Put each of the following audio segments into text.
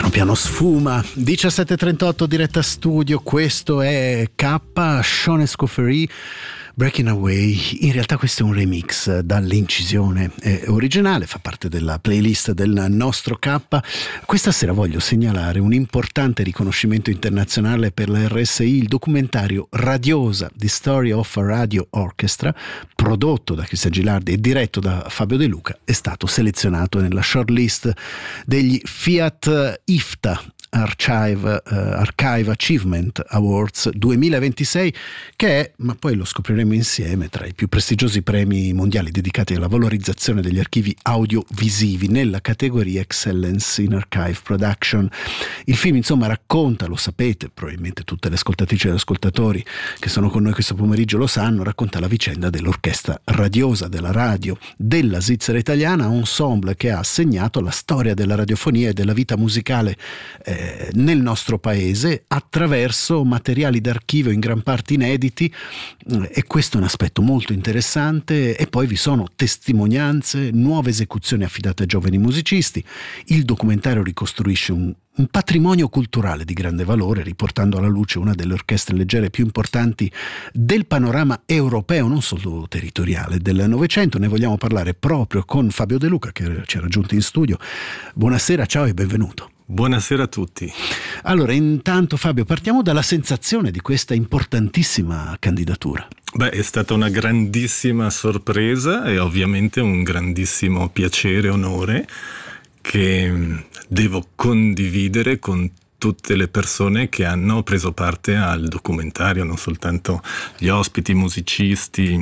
Piano sfuma, 17:38 diretta studio, questo è K, Sean Escoffery, Breaking Away. In realtà questo è un remix dall'incisione originale, fa parte della playlist del nostro K. Questa sera voglio segnalare un importante riconoscimento internazionale per la RSI, il documentario Radiosa, The Story of a Radio Orchestra, prodotto da Cristian Gilardi e diretto da Fabio De Luca, è stato selezionato nella shortlist degli Fiat IFTA Archive Achievement Awards 2026, che è, ma poi lo scopriremo insieme, tra i più prestigiosi premi mondiali dedicati alla valorizzazione degli archivi audiovisivi nella categoria Excellence in Archive Production. Il film insomma racconta, lo sapete, probabilmente tutte le ascoltatrici e gli ascoltatori che sono con noi questo pomeriggio lo sanno, racconta la vicenda dell'orchestra radiosa della radio della Svizzera italiana, ensemble che ha segnato la storia della radiofonia e della vita musicale nel nostro paese attraverso materiali d'archivio in gran parte inediti, e questo è un aspetto molto interessante. E poi vi sono testimonianze, nuove esecuzioni affidate a giovani musicisti. Il documentario ricostruisce un patrimonio culturale di grande valore, riportando alla luce una delle orchestre leggere più importanti del panorama europeo, non solo territoriale, del Novecento. Ne vogliamo parlare proprio con Fabio De Luca, che ci ha raggiunto in studio. Buonasera, ciao e benvenuto. Buonasera a tutti. Allora, intanto Fabio, partiamo dalla sensazione di questa importantissima candidatura. Beh, è stata una grandissima sorpresa e ovviamente un grandissimo piacere e onore che devo condividere con tutte le persone che hanno preso parte al documentario, non soltanto gli ospiti, i musicisti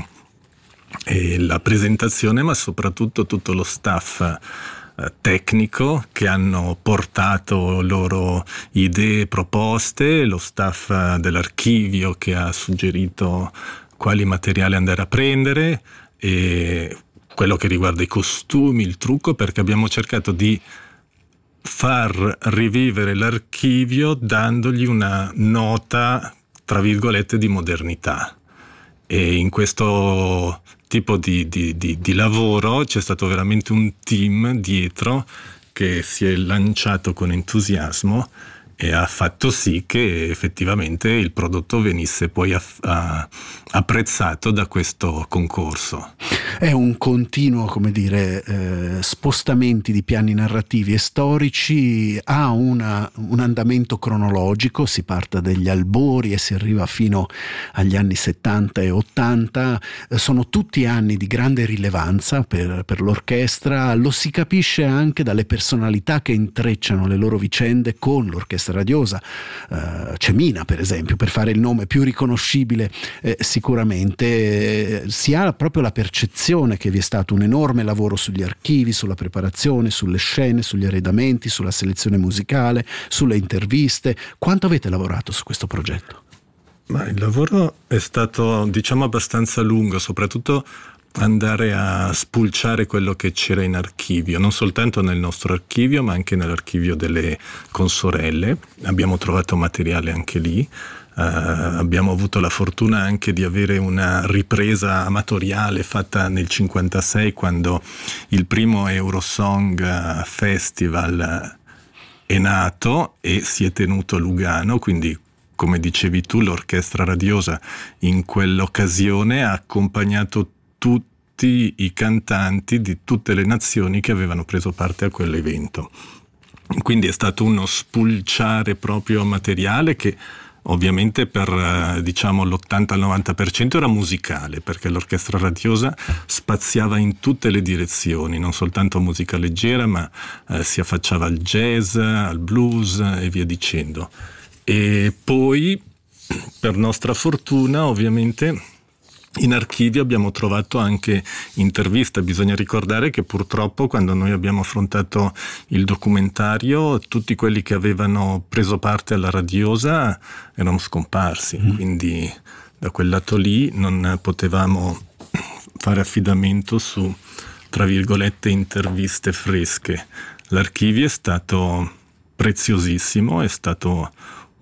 e la presentazione, ma soprattutto tutto lo staff tecnico che hanno portato loro idee, proposte, lo staff dell'archivio che ha suggerito quali materiali andare a prendere, e quello che riguarda i costumi, il trucco, perché abbiamo cercato di far rivivere l'archivio dandogli una nota, tra virgolette, di modernità. E in questo tipo di lavoro c'è stato veramente un team dietro che si è lanciato con entusiasmo e ha fatto sì che effettivamente il prodotto venisse poi apprezzato da questo concorso. È un continuo, come dire, spostamenti di piani narrativi e storici, ha un andamento cronologico, si parte dagli albori e si arriva fino agli anni 70 e 80, sono tutti anni di grande rilevanza per l'orchestra, lo si capisce anche dalle personalità che intrecciano le loro vicende con l'orchestra radiosa. C'è Mina, per esempio, per fare il nome più riconoscibile sicuramente. Si ha proprio la percezione che vi è stato un enorme lavoro sugli archivi, sulla preparazione, sulle scene, sugli arredamenti, sulla selezione musicale, sulle interviste. Quanto avete lavorato su questo progetto? Ma il lavoro è stato, diciamo, abbastanza lungo, soprattutto andare a spulciare quello che c'era in archivio, non soltanto nel nostro archivio ma anche nell'archivio delle consorelle. Abbiamo trovato materiale anche lì, abbiamo avuto la fortuna anche di avere una ripresa amatoriale fatta nel 1956, quando il primo Eurosong Festival è nato e si è tenuto a Lugano, quindi come dicevi tu l'orchestra radiosa in quell'occasione ha accompagnato tutti i cantanti di tutte le nazioni che avevano preso parte a quell'evento. Quindi è stato uno spulciare proprio materiale che ovviamente per diciamo l'80-90% era musicale, perché l'orchestra radiosa spaziava in tutte le direzioni, non soltanto musica leggera, ma si affacciava al jazz, al blues e via dicendo. E poi, per nostra fortuna, ovviamente in archivio abbiamo trovato anche interviste. Bisogna ricordare che purtroppo quando noi abbiamo affrontato il documentario tutti quelli che avevano preso parte alla radiosa erano scomparsi, quindi da quel lato lì non potevamo fare affidamento su, tra virgolette, interviste fresche. L'archivio è stato preziosissimo, è stato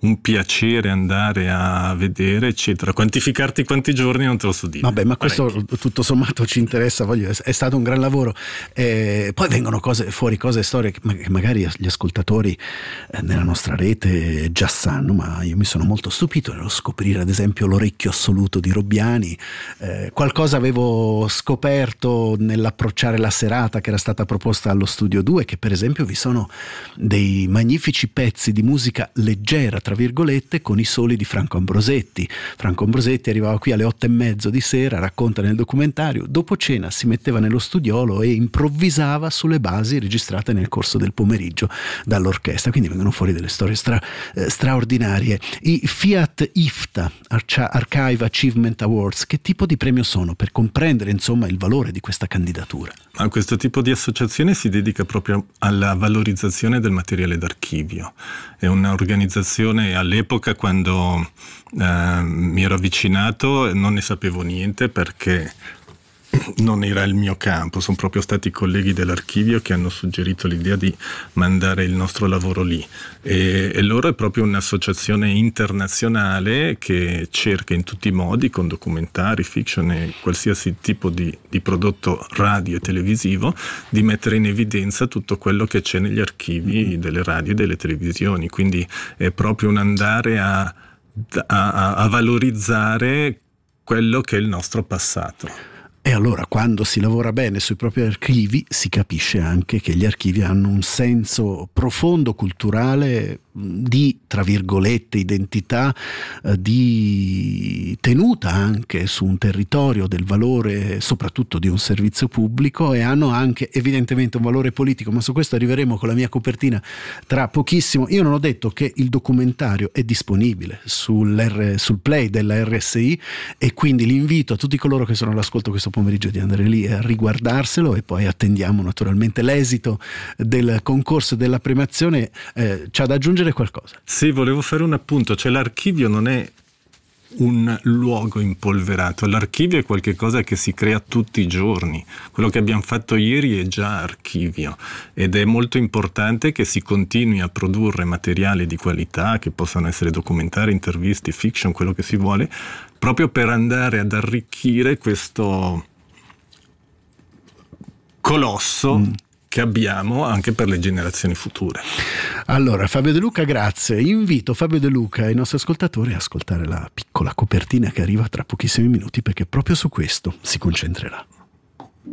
un piacere andare a vedere, eccetera. Quantificarti quanti giorni non te lo so dire. Vabbè, ma questo tutto sommato ci interessa, è stato un gran lavoro. Poi vengono fuori cose, storie che magari gli ascoltatori nella nostra rete già sanno, ma io mi sono molto stupito nello scoprire ad esempio l'orecchio assoluto di Robbiani. Qualcosa avevo scoperto nell'approcciare la serata che era stata proposta allo Studio 2, che per esempio vi sono dei magnifici pezzi di musica leggera, tra virgolette, con i soli di Franco Ambrosetti. Franco Ambrosetti arrivava qui alle 8:30 di sera, racconta nel documentario, dopo cena si metteva nello studiolo e improvvisava sulle basi registrate nel corso del pomeriggio dall'orchestra, quindi vengono fuori delle storie straordinarie. I Fiat IFTA, Archive Achievement Awards, che tipo di premio sono, per comprendere insomma il valore di questa candidatura? Ma questo tipo di associazione si dedica proprio alla valorizzazione del materiale d'archivio. È un'organizzazione, all'epoca quando mi ero avvicinato non ne sapevo niente perché non era il mio campo, sono proprio stati i colleghi dell'archivio che hanno suggerito l'idea di mandare il nostro lavoro lì e loro è proprio un'associazione internazionale che cerca in tutti i modi, con documentari, fiction e qualsiasi tipo di prodotto radio e televisivo, di mettere in evidenza tutto quello che c'è negli archivi delle radio e delle televisioni, quindi è proprio un andare a valorizzare quello che è il nostro passato. E allora quando si lavora bene sui propri archivi si capisce anche che gli archivi hanno un senso profondo culturale di, tra virgolette, identità, di tenuta anche su un territorio del valore soprattutto di un servizio pubblico, e hanno anche evidentemente un valore politico, ma su questo arriveremo con la mia copertina tra pochissimo. Io non ho detto che il documentario è disponibile sul Play della RSI, e quindi l'invito a tutti coloro che sono all'ascolto questo pomeriggio di andare lì a riguardarselo, e poi attendiamo naturalmente l'esito del concorso e della premiazione. C'ha da aggiungere qualcosa? Sì, volevo fare un appunto, cioè l'archivio non è un luogo impolverato, l'archivio è qualcosa che si crea tutti i giorni. Quello che abbiamo fatto ieri è già archivio, ed è molto importante che si continui a produrre materiali di qualità, che possano essere documentari, interviste, fiction, quello che si vuole, proprio per andare ad arricchire questo colosso che abbiamo anche per le generazioni future. Allora, Fabio De Luca, grazie. Invito Fabio De Luca e i nostri ascoltatori a ascoltare la piccola copertina che arriva tra pochissimi minuti, perché proprio su questo si concentrerà.